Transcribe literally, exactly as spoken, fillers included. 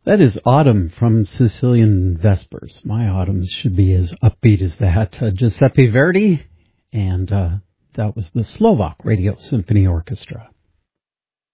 That is Autumn from Sicilian Vespers. My autumns should be as upbeat as that. Uh, Giuseppe Verdi, and uh, that was the Slovak Radio Symphony Orchestra.